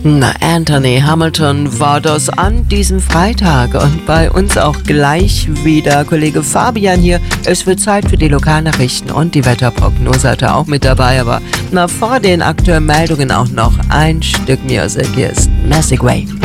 Na, Anthony Hamilton war das an diesem Freitag und bei uns auch gleich wieder Kollege Fabian hier. Es wird Zeit für die Lokalnachrichten und die Wetterprognose hat er auch mit dabei, aber vor den aktuellen Meldungen auch noch ein Stück Musik. Hier ist Massive Wave.